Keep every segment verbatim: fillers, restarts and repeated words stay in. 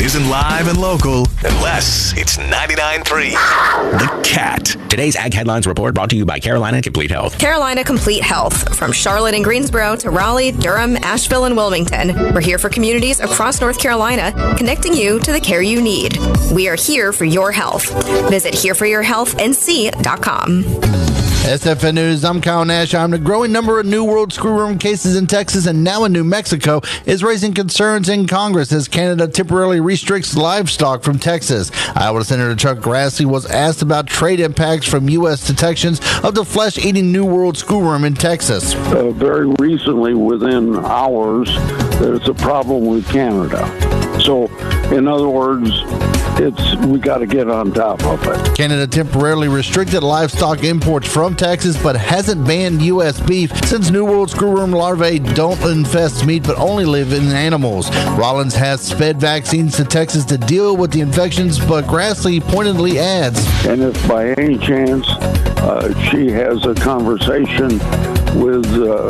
isn't live and local unless it's ninety-nine point three The Cat. Today's Ag Headlines Report brought to you by Carolina Complete Health. Carolina Complete Health. From Charlotte and Greensboro to Raleigh, Durham, Asheville, and Wilmington. We're here for communities across North Carolina, connecting you to the care you need. We are here for your health. Visit here for your health n c dot com. S F N News, I'm Kyle Nash. I'm the growing number of New World screwworm cases in Texas and now in New Mexico is raising concerns in Congress as Canada temporarily restricts livestock from Texas. Iowa Senator Chuck Grassley was asked about trade impacts from U S detections of the flesh-eating New World screwworm in Texas. Uh, very recently, within hours, there's a problem with Canada. So, in other words, it's we got to get on top of it. Canada temporarily restricted livestock imports from Texas, but hasn't banned U S beef since New World screwworm larvae don't infest meat but only live in animals. Rollins has sped vaccines to Texas to deal with the infections, but Grassley pointedly adds, and if by any chance uh, she has a conversation with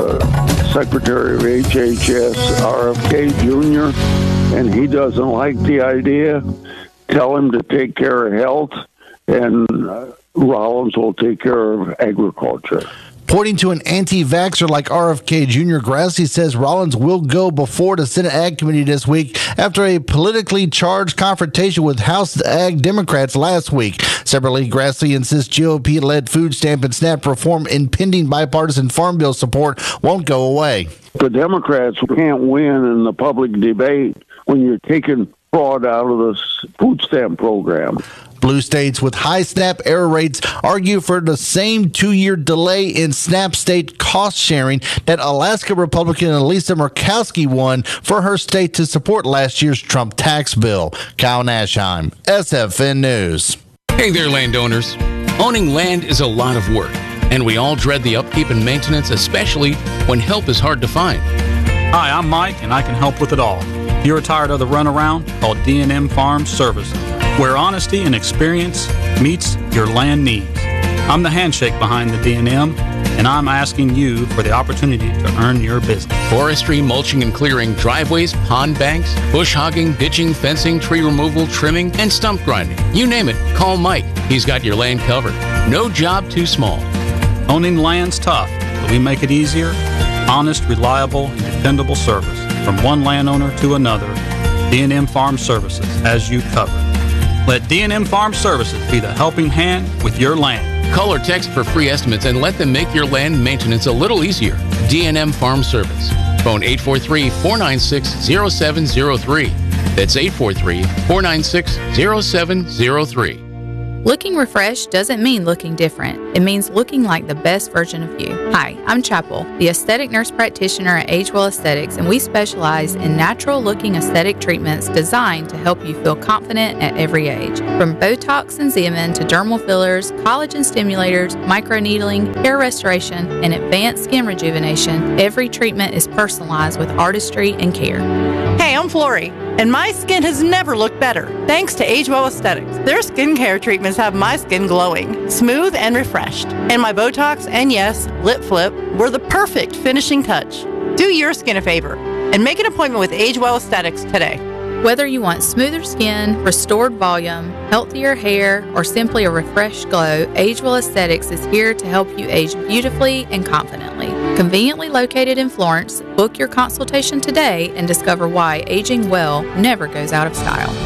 uh, Secretary of H H S R F K Junior and he doesn't like the idea, tell him to take care of health, and uh, Rollins will take care of agriculture. Pointing to an anti-vaxxer like R F K Junior, Grassley says Rollins will go before the Senate Ag Committee this week after a politically charged confrontation with House Ag Democrats last week. Separately, Grassley insists G O P-led food stamp and SNAP reform impending bipartisan farm bill support won't go away. The Democrats can't win in the public debate when you're taking fraud out of the food stamp program. Blue states with high SNAP error rates argue for the same two-year delay in SNAP state cost sharing that Alaska Republican Lisa Murkowski won for her state to support last year's Trump tax bill. Kyle Nashheim, S F N News. Hey there, landowners. Owning land is a lot of work, and we all dread the upkeep and maintenance, especially when help is hard to find. Hi, I'm Mike, and I can help with it all. If you're tired of the runaround, call D and M Farm Services, where honesty and experience meets your land needs. I'm the handshake behind the D and M, and I'm asking you for the opportunity to earn your business. Forestry, mulching and clearing, driveways, pond banks, bush hogging, ditching, fencing, tree removal, trimming, and stump grinding. You name it, call Mike. He's got your land covered. No job too small. Owning land's tough, but we make it easier. Honest, reliable, and dependable service from one landowner to another. D and M Farm Services has you covered. Let D and M Farm Services be the helping hand with your land. Call or text for free estimates and let them make your land maintenance a little easier. D and M Farm Service. Phone eight four three, four nine six, zero seven zero three. That's eight four three, four nine six, zero seven zero three. Looking refreshed doesn't mean looking different. It means looking like the best version of you. Hi, I'm Chapel, the aesthetic nurse practitioner at Agewell Aesthetics, and we specialize in natural-looking aesthetic treatments designed to help you feel confident at every age. From Botox and Xeomin to dermal fillers, collagen stimulators, microneedling, hair restoration, and advanced skin rejuvenation, every treatment is personalized with artistry and care. Hey, I'm Flory, and my skin has never looked better thanks to Agewell Aesthetics. Their skincare treatments have my skin glowing, smooth and refreshed. And my Botox and yes, lip flip were the perfect finishing touch. Do your skin a favor and make an appointment with Agewell Aesthetics today. Whether you want smoother skin, restored volume, healthier hair, or simply a refreshed glow, Agewell Aesthetics is here to help you age beautifully and confidently. Conveniently located in Florence, book your consultation today and discover why aging well never goes out of style.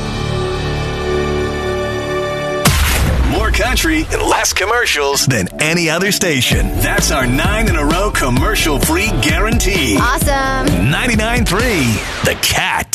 More country and less commercials than any other station. That's our nine in a row commercial-free guarantee. Awesome. ninety-nine point three The Cat.